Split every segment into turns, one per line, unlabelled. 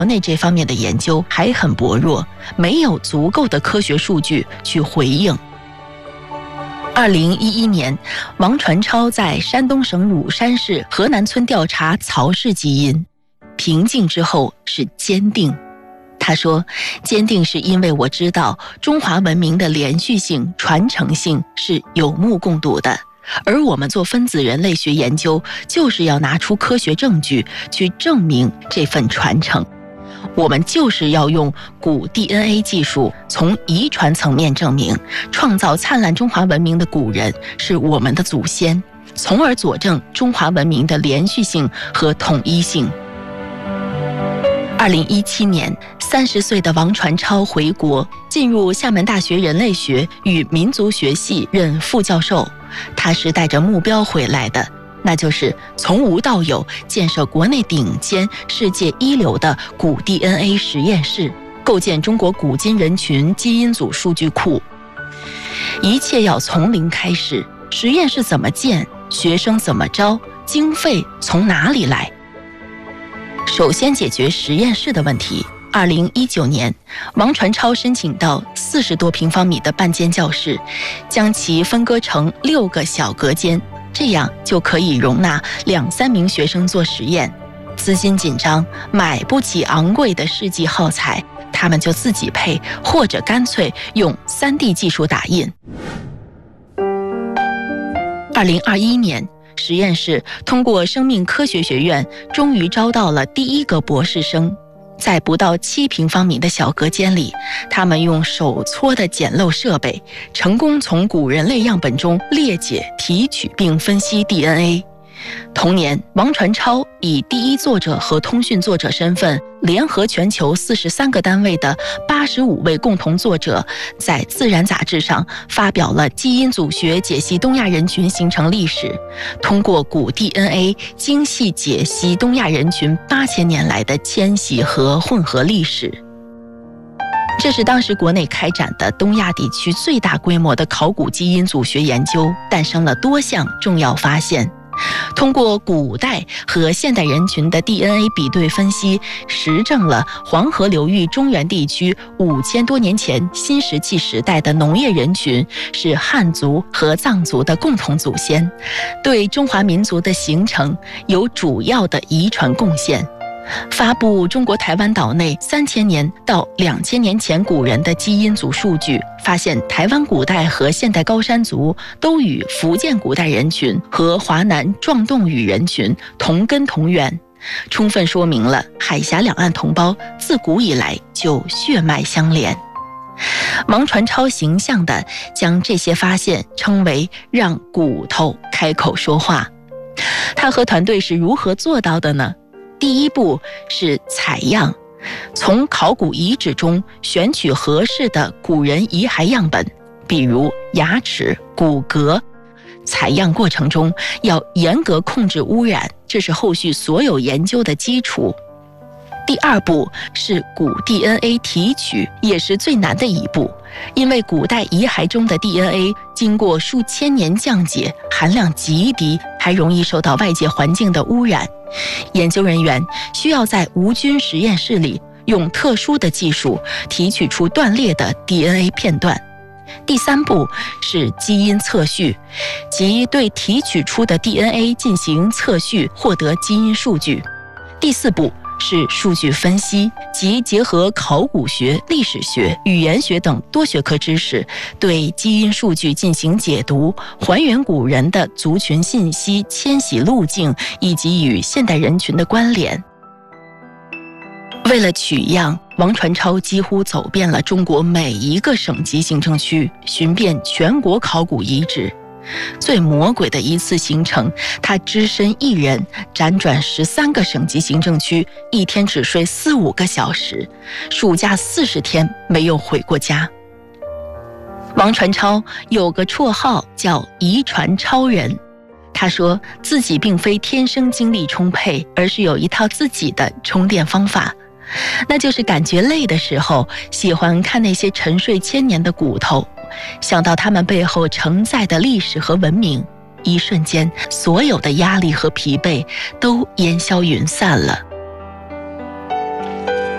国内这方面的研究还很薄弱，没有足够的科学数据去回应。2011年，王传超在山东省乳山市河南村调查曹氏基因，平静之后是坚定。他说，坚定是因为我知道中华文明的连续性、传承性是有目共睹的，而我们做分子人类学研究，就是要拿出科学证据去证明这份传承。我们就是要用古 DNA 技术，从遗传层面证明，创造灿烂中华文明的古人是我们的祖先，从而佐证中华文明的连续性和统一性。2017年，30岁的王传超回国，进入厦门大学人类学与民族学系任副教授。他是带着目标回来的，那就是从无到有建设国内顶尖、世界一流的古 DNA 实验室，构建中国古今人群基因组数据库。一切要从零开始，实验室怎么建，学生怎么招，经费从哪里来？首先解决实验室的问题。2019年，王传超申请到40多平方米的半间教室，将其分割成6个小隔间，这样就可以容纳2-3名学生做实验。资金紧张，买不起昂贵的试剂耗材，他们就自己配，或者干脆用3D 技术打印。2021年，实验室通过生命科学学院终于招到了第1个博士生。在不到7平方米的小隔间里，他们用手搓的简陋设备，成功从古人类样本中裂解、提取并分析 DNA。同年，王传超以第一作者和通讯作者身份，联合全球43个单位的85位共同作者，在《自然》杂志上发表了基因组学解析东亚人群形成历史，通过古 DNA 精细解析东亚人群8000年来的迁徙和混合历史。这是当时国内开展的东亚地区最大规模的考古基因组学研究，诞生了多项重要发现。通过古代和现代人群的 DNA 比对分析，实证了黄河流域中原地区5000多年前新石器时代的农业人群是汉族和藏族的共同祖先，对中华民族的形成有主要的遗传贡献。发布中国台湾岛内3000年到2000年前古人的基因组数据，发现台湾古代和现代高山族都与福建古代人群和华南壮侗语人群同根同源，充分说明了海峡两岸同胞自古以来就血脉相连。王传超形象地将这些发现称为让骨头开口说话。他和团队是如何做到的呢？第一步是采样，从考古遗址中选取合适的古人遗骸样本，比如牙齿、骨骼。采样过程中要严格控制污染，这是后续所有研究的基础。第二步是古 DNA 提取，也是最难的一步，因为古代遗骸中的 DNA 经过数千年降解，含量极低，还容易受到外界环境的污染。研究人员需要在无菌实验室里用特殊的技术提取出断裂的 DNA 片段。第三步是基因测序，即对提取出的 DNA 进行测序，获得基因数据。第四步是数据分析，即结合考古学、历史学、语言学等多学科知识，对基因数据进行解读，还原古人的族群信息、迁徙路径以及与现代人群的关联。为了取样，王传超几乎走遍了中国每一个省级行政区，寻遍全国考古遗址。最魔鬼的一次行程，他只身一人辗转13个省级行政区，一天只睡4-5个小时，暑假40天没有回过家。王传超有个绰号叫遗传超人，他说自己并非天生精力充沛，而是有一套自己的充电方法。那就是感觉累的时候，喜欢看那些沉睡千年的骨头，想到他们背后承载的历史和文明，一瞬间所有的压力和疲惫都烟消云散了。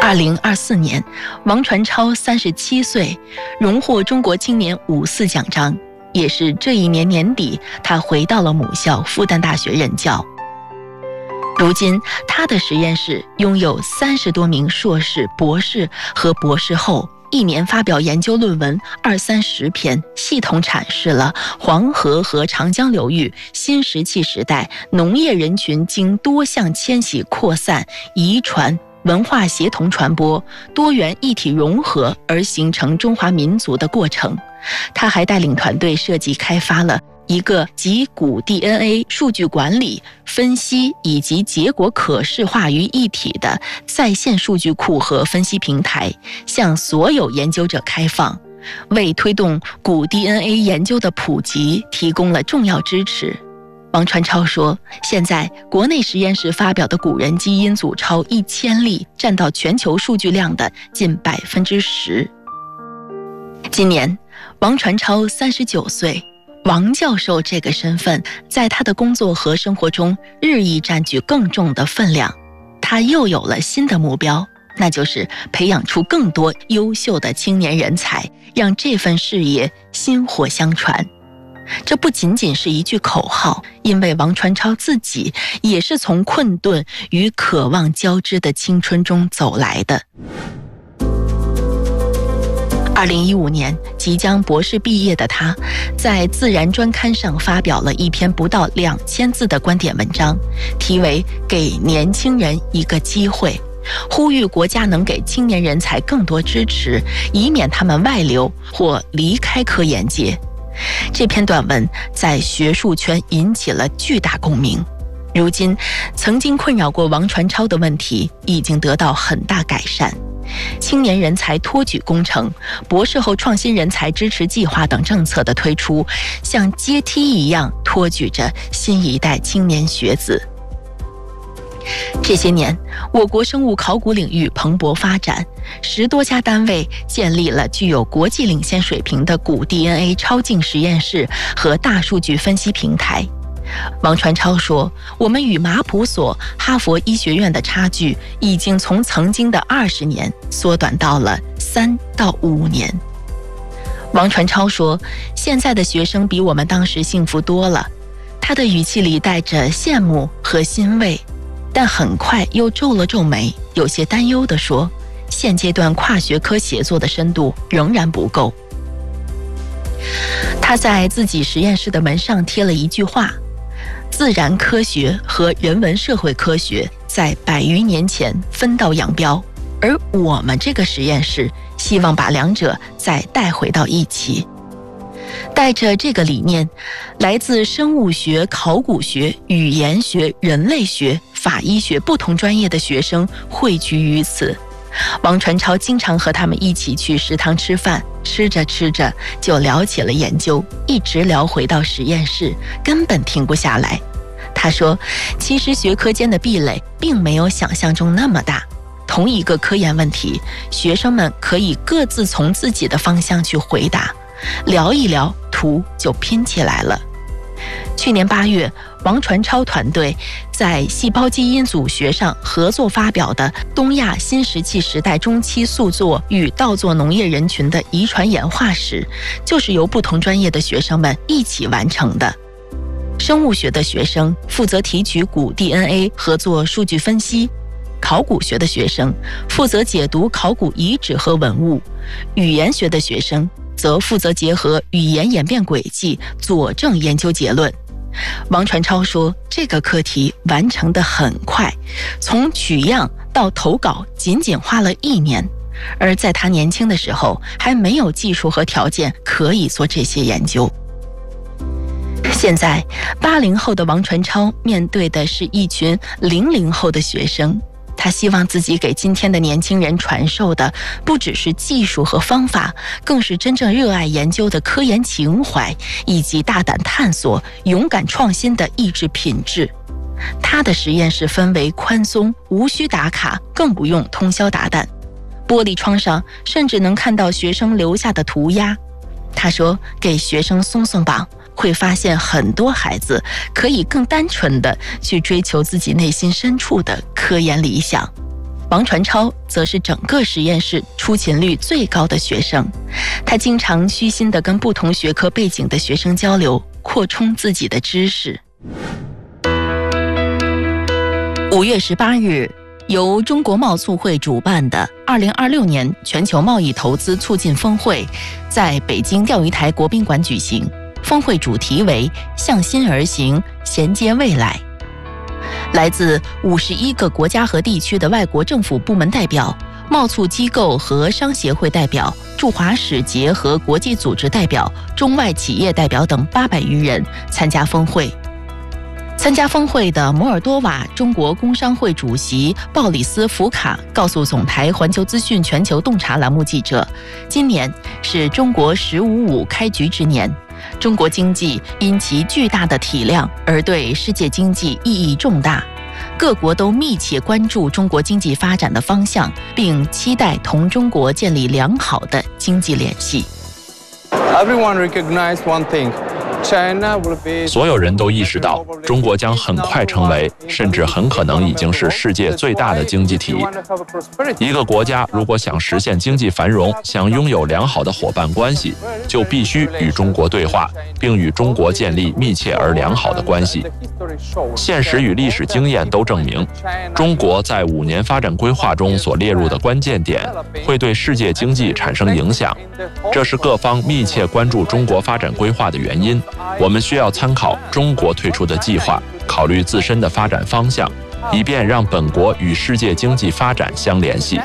2024年，王传超37岁，荣获中国青年5·4奖章。也是这一年年底，他回到了母校复旦大学任教。如今，他的实验室拥有30多名硕士、博士和博士后，一年发表研究论文20-30篇，系统阐释了黄河和长江流域新石器时代农业人群经多项迁徙扩散、遗传、文化协同传播、多元一体融合而形成中华民族的过程。他还带领团队设计开发了一个集古 DNA 数据管理、分析以及结果可视化于一体的在线数据库和分析平台，向所有研究者开放，为推动古 DNA 研究的普及提供了重要支持。王传超说，现在国内实验室发表的古人基因组超1000例，占到全球数据量的近10%。今年，王传超39岁，王教授这个身份在他的工作和生活中日益占据更重的分量。他又有了新的目标，那就是培养出更多优秀的青年人才，让这份事业薪火相传。这不仅仅是一句口号，因为王传超自己也是从困顿与渴望交织的青春中走来的。2015年即将博士毕业的他，在《自然》专刊上发表了一篇不到2000字的观点文章，题为《给年轻人一个机会》，呼吁国家能给青年人才更多支持，以免他们外流或离开科研界。这篇短文在学术圈引起了巨大共鸣。如今，曾经困扰过王传超的问题已经得到很大改善。青年人才托举工程、博士后创新人才支持计划等政策的推出，像阶梯一样托举着新一代青年学子。这些年，我国生物考古领域蓬勃发展，10多家单位建立了具有国际领先水平的古 DNA 超净实验室和大数据分析平台。王传超说，我们与马普所、哈佛医学院的差距已经从曾经的20年缩短到了3到5年。王传超说，现在的学生比我们当时幸福多了。他的语气里带着羡慕和欣慰，但很快又皱了皱眉，有些担忧地说，现阶段跨学科协作的深度仍然不够。他在自己实验室的门上贴了一句话，自然科学和人文社会科学在100余年前分道扬镳，而我们这个实验室希望把两者再带回到一起。带着这个理念，来自生物学、考古学、语言学、人类学、法医学不同专业的学生汇聚于此。王传超经常和他们一起去食堂吃饭，吃着吃着就聊起了研究，一直聊回到实验室，根本停不下来。他说，其实学科间的壁垒并没有想象中那么大，同一个科研问题，学生们可以各自从自己的方向去回答，聊一聊，图就拼起来了。去年8月，王传超团队在细胞基因组学上合作发表的东亚新石器时代中期宿作与稻作农业人群的遗传演化史，就是由不同专业的学生们一起完成的。生物学的学生负责提取古 DNA 和做数据分析，考古学的学生负责解读考古遗址和文物，语言学的学生则负责结合语言演变轨迹佐证研究结论。王传超说，这个课题完成得很快，从取样到投稿仅仅花了1年，而在他年轻的时候还没有技术和条件可以做这些研究。现在80后的王传超面对的是一群00后的学生，他希望自己给今天的年轻人传授的不只是技术和方法，更是真正热爱研究的科研情怀，以及大胆探索、勇敢创新的意志品质。他的实验室氛围宽松，无需打卡，更不用通宵达旦。玻璃窗上甚至能看到学生留下的涂鸦。他说，给学生松松绑，会发现很多孩子可以更单纯地去追求自己内心深处的科研理想。 王传超则是整个实验室出勤率最高的学生，他经常虚心地跟不同学科背景的学生交流，扩充自己的知识。5月18日，由中国贸促会主办的2026年全球贸易投资促进峰会在北京钓鱼台国宾馆举行，峰会主题为向心而行，衔接未来。来自51个国家和地区的外国政府部门代表、贸促机构和商协会代表、驻华使节和国际组织代表、中外企业代表等800余人参加峰会。参加峰会的摩尔多瓦中国工商会主席鲍里斯·福卡告诉总台环球资讯全球洞察栏目记者，今年是中国“15+5”开局之年，中国经济因其巨大的体量而对世界经济意义重大，各国都密切关注中国经济发展的方向，并期待同中国建立良好的经济联系。
Everyone recognized one thing.
所有人都意识到，中国将很快成为，甚至很可能已经是世界最大的经济体。一个国家如果想实现经济繁荣，想拥有良好的伙伴关系，就必须与中国对话，并与中国建立密切而良好的关系。现实与历史经验都证明，中国在5年发展规划中所列入的关键点，会对世界经济产生影响。这是各方密切关注中国发展规划的原因。我们需要参考中国推出的计划，考虑自身的发展方向，以便让本国与世界经济发展相联系。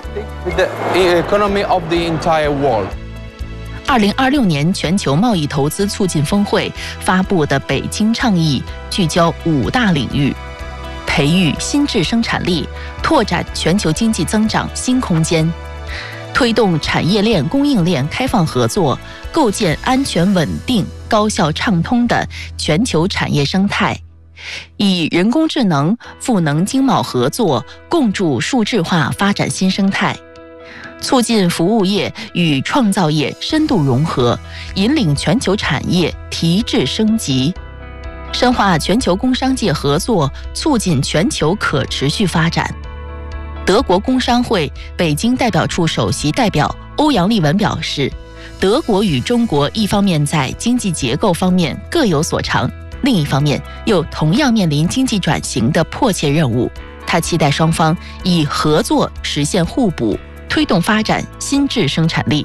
2026年全球贸易投资促进峰会发布的北京倡议聚焦5大领域：培育新质生产力，拓展全球经济增长新空间；推动产业链、供应链开放合作，构建安全稳定、高效畅通的全球产业生态；以人工智能赋能经贸合作，共筑数字化发展新生态；促进服务业与创造业深度融合，引领全球产业提质升级；深化全球工商界合作，促进全球可持续发展。德国工商会北京代表处首席代表欧阳立文表示，德国与中国一方面在经济结构方面各有所长，另一方面又同样面临经济转型的迫切任务。他期待双方以合作实现互补，推动发展新质生产力。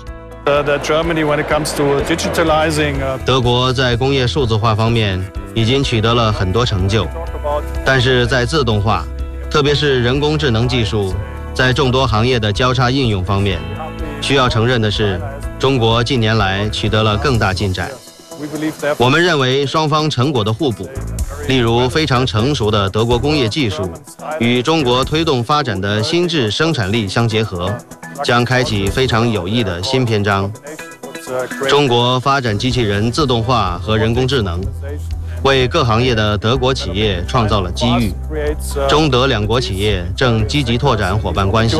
德国在工业数字化方面已经取得了很多成就，但是在自动化，特别是人工智能技术在众多行业的交叉应用方面，需要承认的是，中国近年来取得了更大进展。我们认为双方成果的互补，例如非常成熟的德国工业技术与中国推动发展的新质生产力相结合，将开启非常有益的新篇章。中国发展机器人自动化和人工智能，为各行业的德国企业创造了机遇。中德两国企业正积极拓展伙伴关系。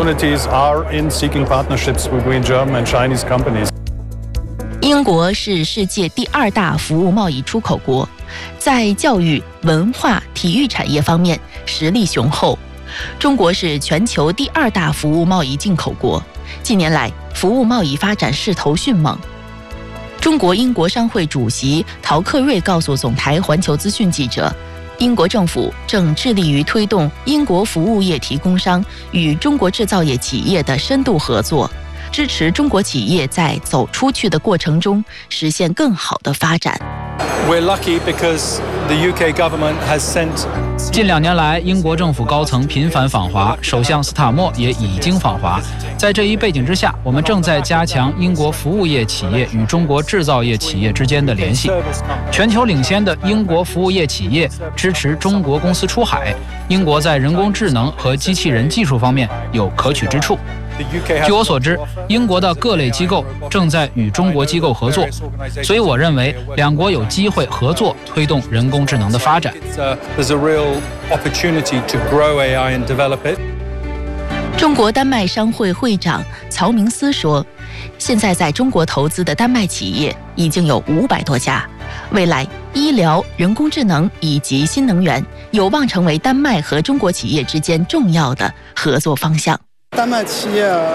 英国是世界第2大服务贸易出口国，在教育、文化、体育产业方面实力雄厚。中国是全球第2大服务贸易进口国，近年来服务贸易发展势头迅猛。中国英国商会主席陶克瑞告诉总台环球资讯记者，英国政府正致力于推动英国服务业提供商与中国制造业企业的深度合作，支持中国企业在走出去的过程中实现更好的发展。
近2年来，英国政府高层频繁访华，首相斯塔默也已经访华。在这一背景之下，我们正在加强英国服务业企业与中国制造业企业之间的联系。全球领先的英国服务业企业支持中国公司出海，英国在人工智能和机器人技术方面有可取之处。据我所知，英国的各类机构正在与中国机构合作，所以我认为两国有机会合作推动人工智能的发展。
中国丹麦商会会长曹明思说，现在在中国投资的丹麦企业已经有500多家，未来医疗、人工智能以及新能源有望成为丹麦和中国企业之间重要的合作方向。
丹麦企业